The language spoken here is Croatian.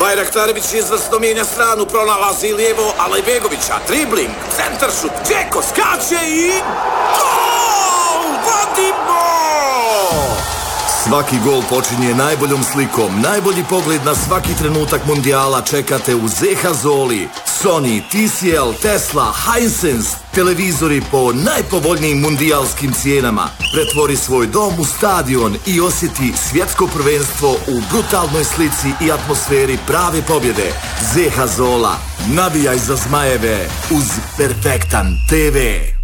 Bajraktarević izvrsno mijenja stranu, pronalazi lijevo Alajbegovića, dribling, centaršut, Džeko skače i... Gol! Vadimo! Svaki gol počinje najboljom slikom, najbolji pogled na svaki trenutak mundijala čekate u ZH Zoli. Sony, TCL, Tesla, Hisense, televizori po najpovoljnijim mundijalskim cijenama. Pretvori svoj dom u stadion i osjeti svjetsko prvenstvo u brutalnoj slici i atmosferi prave pobjede. ZH Zola, navijaj za zmajeve uz Perfektan TV.